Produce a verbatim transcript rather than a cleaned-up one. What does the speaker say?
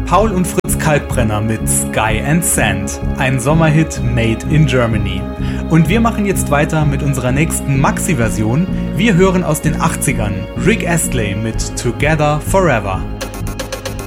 Paul und Fritz Kalkbrenner mit Sky and Sand, ein Sommerhit made in Germany. Und wir machen jetzt weiter mit unserer nächsten Maxi-Version. Wir hören aus den achtzigern Rick Astley mit Together Forever.